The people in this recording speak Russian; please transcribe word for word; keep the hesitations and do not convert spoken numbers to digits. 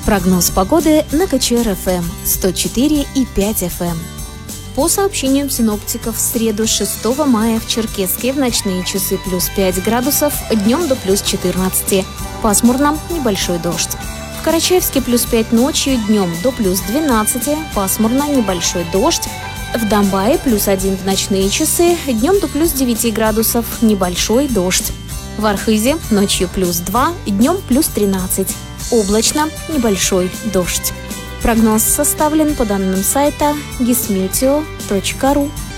Прогноз погоды на КЧР-ФМ сто четыре и пять эф эм. По сообщениям синоптиков, в среду шестого мая в Черкесске в ночные часы плюс пять градусов, днем до плюс четырнадцать. Пасмурно, небольшой дождь. В Карачаевске плюс пять ночью, днем до плюс двенадцать, пасмурно, небольшой дождь. В Домбае плюс один в ночные часы, днем до плюс девять градусов, небольшой дождь. В Архизе ночью плюс два, днем плюс тринадцать. Облачно, небольшой дождь. Прогноз составлен по данным сайта гисметео точка ру.